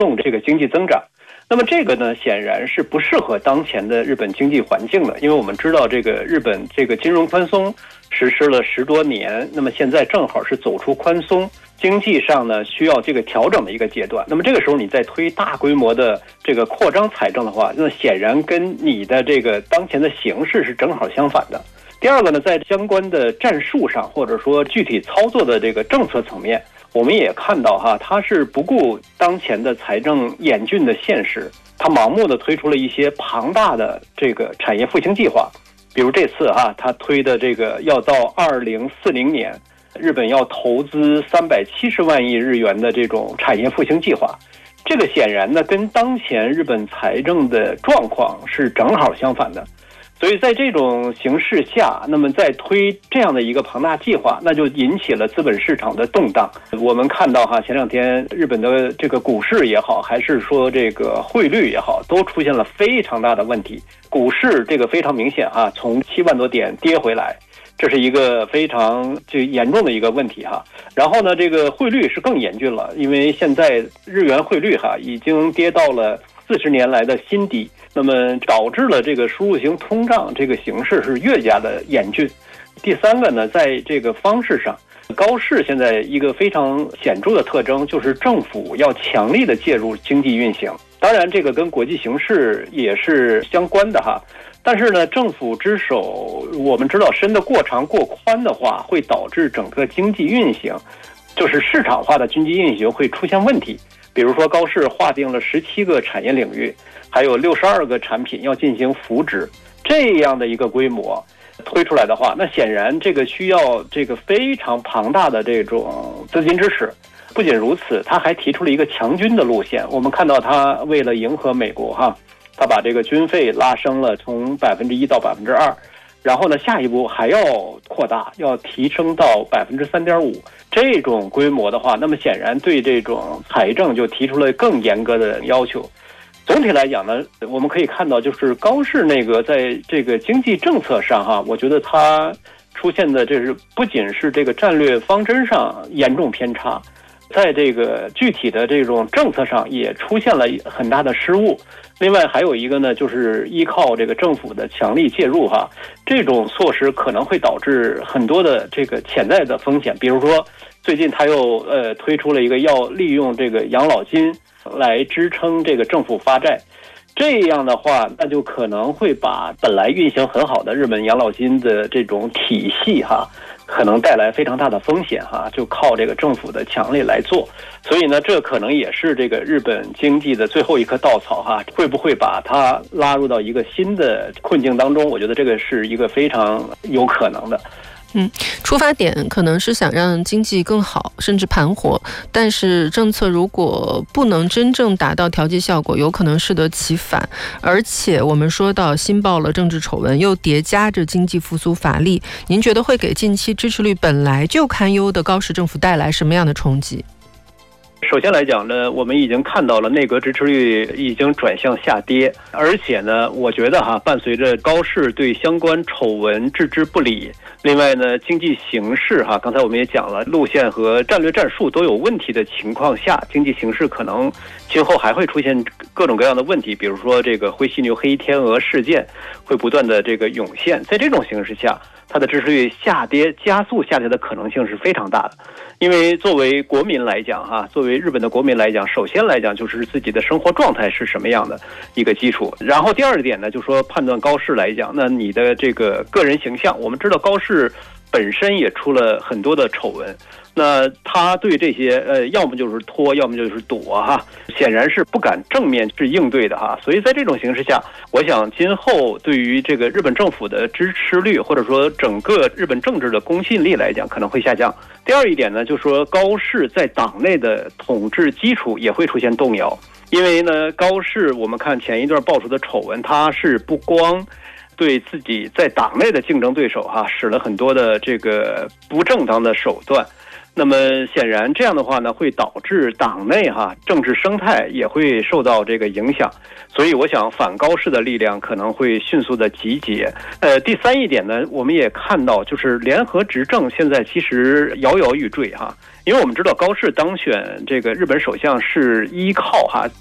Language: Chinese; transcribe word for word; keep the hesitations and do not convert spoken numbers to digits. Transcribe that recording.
动这个经济增长。那么这个呢，显然是不适合当前的日本经济环境的，因为我们知道这个日本这个金融宽松实施了十多年，那么现在正好是走出宽松，经济上呢需要这个调整的一个阶段。那么这个时候你再推大规模的这个扩张财政的话，那显然跟你的这个当前的形势是正好相反的。第二个呢，在相关的战术上，或者说具体操作的这个政策层面，我们也看到哈，它是不顾当前的财政严峻的现实，它盲目的推出了一些庞大的这个产业复兴计划。比如这次哈，它推的这个要到二零四零年，日本要投资三百七十万亿日元的这种产业复兴计划，这个显然呢跟当前日本财政的状况是正好相反的。所以在这种形势下，那么再推这样的一个庞大计划，那就引起了资本市场的动荡。我们看到哈，前两天日本的这个股市也好，还是说这个汇率也好，都出现了非常大的问题。股市这个非常明显哈，从七万多点跌回来，这是一个非常就严重的一个问题哈。然后呢，这个汇率是更严峻了，因为现在日元汇率哈已经跌到了四十年来的新低。那么导致了这个输入型通胀这个形势是越加的严峻。第三个呢，在这个方式上，高市现在一个非常显著的特征就是政府要强力的介入经济运行。当然这个跟国际形势也是相关的哈，但是呢，政府之手我们知道伸得过长过宽的话，会导致整个经济运行，就是市场化的经济运行会出现问题。比如说高市划定了十七个产业领域，还有六十二个产品要进行扶植，这样的一个规模推出来的话，那显然这个需要这个非常庞大的这种资金支持。不仅如此，他还提出了一个强军的路线。我们看到他为了迎合美国哈，他把这个军费拉升了从百分之一到百分之二，然后呢，下一步还要扩大，要提升到百分之三点五。这种规模的话，那么显然对这种财政就提出了更严格的要求。总体来讲呢，我们可以看到，就是高市那个在这个经济政策上哈，我觉得它出现的这是不仅是这个战略方针上严重偏差，在这个具体的这种政策上也出现了很大的失误。另外还有一个呢，就是依靠这个政府的强力介入哈，这种措施可能会导致很多的这个潜在的风险。比如说最近他又呃推出了一个要利用这个养老金来支撑这个政府发债，这样的话那就可能会把本来运行很好的日本养老金的这种体系哈，可能带来非常大的风险哈，就靠这个政府的强力来做。所以呢，这可能也是这个日本经济的最后一颗稻草哈，会不会把它拉入到一个新的困境当中？我觉得这个是一个非常有可能的。 嗯，出发点可能是想让经济更好，甚至盘活，但是政策如果不能真正达到调节效果，有可能适得其反。而且我们说到新爆了政治丑闻，又叠加着经济复苏乏力，您觉得会给近期支持率本来就堪忧的高市政府带来什么样的冲击？ 首先来讲呢，我们已经看到了内阁支持率已经转向下跌，而且呢，我觉得哈，伴随着高市对相关丑闻置之不理，另外呢，经济形势哈，刚才我们也讲了，路线和战略战术都有问题的情况下，经济形势可能今后还会出现各种各样的问题，比如说这个灰犀牛、黑天鹅事件会不断的这个涌现，在这种形势下，它的支持率下跌加速下跌的可能性是非常大的。因为作为国民来讲哈，作为日本的国民来讲，首先来讲就是自己的生活状态是什么样的一个基础，然后第二点呢，就是说判断高市来讲，那你的这个个人形象，我们知道高市本身也出了很多的丑闻，那他对这些呃，要么就是拖，要么就是躲哈，显然是不敢正面去应对的哈。所以在这种形势下，我想今后对于这个日本政府的支持率，或者说整个日本政治的公信力来讲，可能会下降。第二一点呢，就是说高市在党内的统治基础也会出现动摇，因为呢，高市我们看前一段爆出的丑闻，他是不光对自己在党内的竞争对手哈使了很多的这个不正当的手段， 那么显然这样的话呢，会导致党内哈政治生态也会受到这个影响，所以我想反高市的力量可能会迅速的集结。呃，第三一点呢，我们也看到，就是联合执政现在其实摇摇欲坠哈。因为我们知道高市当选这个日本首相是依靠哈